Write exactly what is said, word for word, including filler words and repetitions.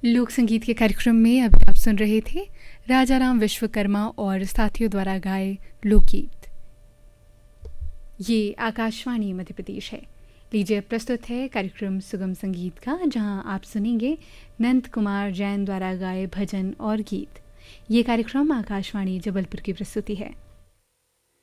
लोक संगीत के कार्यक्रम में अभी आप सुन रहे थे राजा राम विश्वकर्मा और साथियों द्वारा गाए लोकगीत। ये आकाशवाणी मध्य प्रदेश है। लीजिए प्रस्तुत है कार्यक्रम सुगम संगीत का, जहां आप सुनेंगे नंद कुमार जैन द्वारा गाए भजन और गीत। ये कार्यक्रम आकाशवाणी जबलपुर की प्रस्तुति है।